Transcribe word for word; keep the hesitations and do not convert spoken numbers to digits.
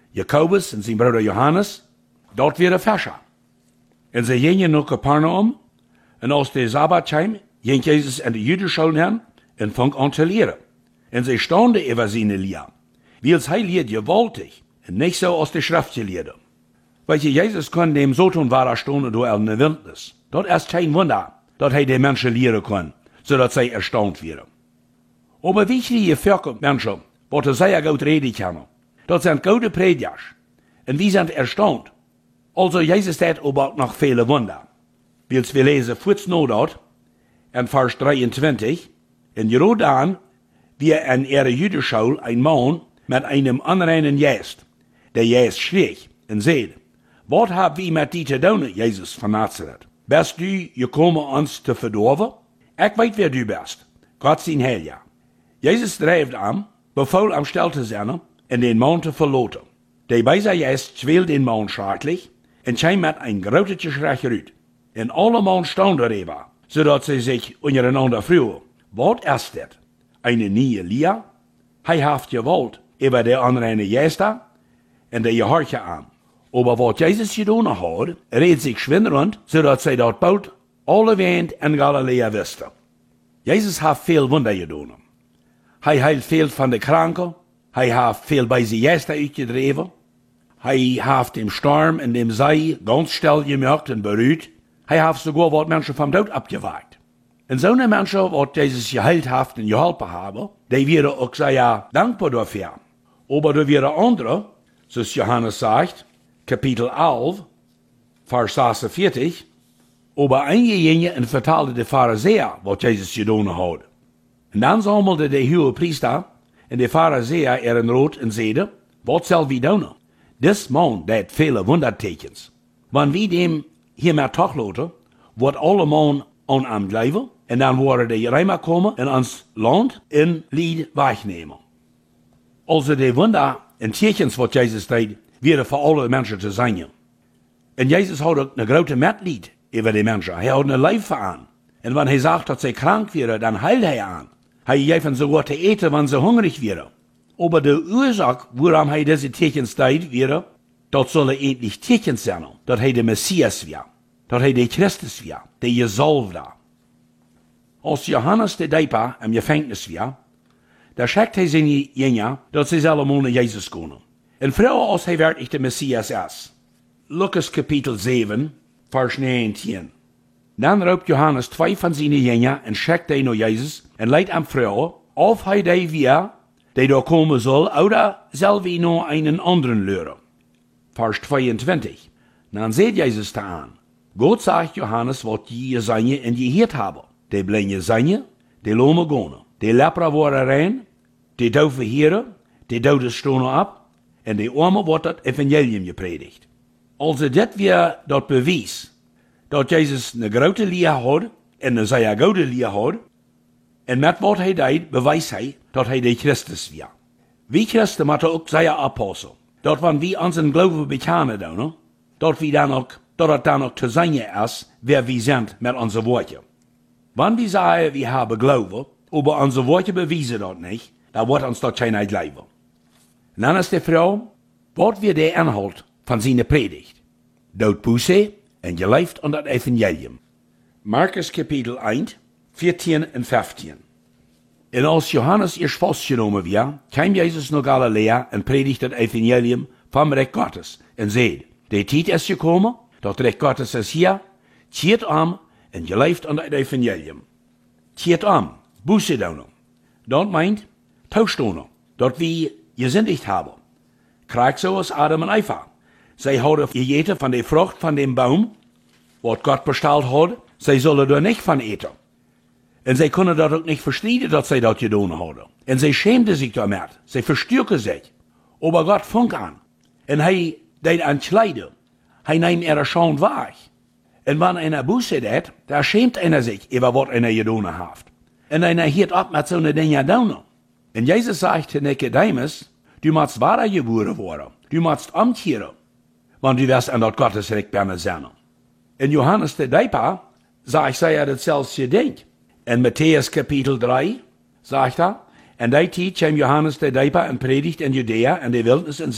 Jakobus und sein Bruder Johannes, dort wieder Fischer. Und sie gingen nach Kapernaum, und aus der Sabbatheim ging Jesus in die Jüdenschulen hin und fing an zu lehren. Und sie staunten über seine Lehre, weil es er lehrt gewaltig und nicht so aus der Schrift gelehrt. Weil Jesus kann dem so tun, war er stehen durch eine Wildnis. Dort ist kein Wunder, dass er die Menschen lehren kann, sodass sie erstaunt werden. Aber wie viele Völker Menschen, die sehr gut reden können, das sind gute Predigers, und wir sind erstaunt. Also Jesus hat aber noch viele Wunder. Weil wir lesen kurz noch dort, in Vers dreiundzwanzig, in Jordan, wie in ihrer Jüdenschule ein Mann mit einem unreinen Geist, der Geist schrie und sagt, was haben wir mit dir zu tun, Jesus von Nazareth? Bist du gekommen, uns zu verdorben? Ich weiß, wer du bist. Gott sein Heilige. Jesus dreht an, befahl am Stell zu sein und den Mann zu verloten. Der böse Geist zweilt den Mann schrecklich und kam mit ein großes Geschrei rüt. Und alle Mann standen darüber, sodass sie sich untereinander fragen, was ist das? Eine neue Lehre? Er hat gewollt über der unreine Geister und der gehorchte an. Aber was Jesus getan hat, redet sich schwindelnd, sodass sie dort bald alle Wand in Galiläa wussten. Jesus hat viel Wunder getan. Er heilt viel von den Kranken, er hat viel böse Geister ausgedreven, er hat dem Sturm in dem See ganz still gemacht und beruhigt, er hat sogar was Menschen vom Tod abgewagt. Und so eine Menschen, die Jesus geheilt hat und geholfen haben, die werden auch sehr dankbar dafür. Aber da werden andere, so Johannes sagt, Kapitel elf, Vers sechsundvierzig, aber eingingen und vertalte die Pharisäer, was Jesus getan hat. Und dann sammelte der hohe Priester und die Pharisäer ihren Rat und sagten, was soll wir tun? Das Mann, der hat viele Wundertekens. Wenn wir dem hier mehr tachlaten, wird alle Mann an ihm bleiben, und dann werden die Römer kommen und uns Land in Lied wegnehmen. Also die Wunder und Tekens, was Jesus deed, werden für alle Menschen zu sein. Und Jesus hat auch eine große Mitleid über die Menschen. Er hat eine Leife an. Und wenn er sagt, dass sie krank werden, dann heilt er an. Er gibt sogar zu eten, wenn sie hungrig werden. Aber die Ursache, warum er diese Tekens deed, wäre, das soll er endlich Tekens sein, dass er der Messias wäre, dass er der Christus wäre, der Gesalbte. Als Johannes der Täufer im Gefängnis war, da schickt er seine Jünger, dass sie alle mal nach Jesus gehen. Und früher als er wirklich der Messias ist. Lukas Kapitel sieben, Vers neunzehn. Dann ruft Johannes zwei von seinen Jüngern und schickt ihn nach Jesus und leitet ihm vor, ob er der wir, der da kommen soll, oder soll wir noch einen anderen lehren. Vers zweiundzwanzig. Dann sagt Jesus da an, Gott sagt Johannes, was die Jesaja und gehört haben. Die Blinde singen, die Lahme gehen, die Lepra worden rein, die Taufe hören, die Toten stehen ab, und die Arme wird das Evangelium gepredigt. Also das wäre das Beweis, dass Jesus eine große Lehre hat, und eine sehr gute Lehre hat, und mit was er deed, beweist er, dass er der Christus war. Wir Christen müssen auch sehr aufpassen, dass wenn wir unseren Glauben bekennen, dass wir dann auch, dass es dann auch zu sein ist, wer wir sind mit unseren Worten. Wenn wir sagen, wir haben Glauben, aber unsere Worte beweisen das nicht, dann wird uns das keiner glauben. Und dann ist die Frage, was wird der Inhalt von seiner Predigt? Dort Buße und gelebt an das Evangelium. Markus Kapitel eins, vierzehn und fünfzehn. Und als Johannes ihr festgenommen war, kam Jesus nach Galiläa und predigt das Evangelium vom Reich Gottes und sagt, der Zeit ist gekommen, das Reich Gottes ist hier, zieht um und gelebt an das Evangelium. Zieht um, Buße tun. Das meint, tauscht tun, dass wir gesündigt haben. Krieg so aus Adam und Eva. Sie haben gegessen von der Frucht von dem Baum, was Gott bestellt hat, sie sollen da nicht von eten. Und sie können das auch nicht verstehen, dass sie das getan haben. Und sie schämten sich damit, sie verstürken sich. Aber Gott fängt an. Und er deed an Kleider. Er nimmt ihre Schande weg. Und wenn einer Buße hat, da schämt einer sich über was einer getan hat. Und einer hielt ab mit so einer Dinge tun. Und Jesus sagt zu Nikodemus, du musst wahrer geboren werden. Du musst umkehren, wenn du wirst an das Gottesreich sein. In Johannes der Täufer sagt sei er dasselbe Ding. In Matthäus Kapitel drei sagt er, in der Zeit kam Johannes der Täufer und predigt in Judäa in der Wildnis in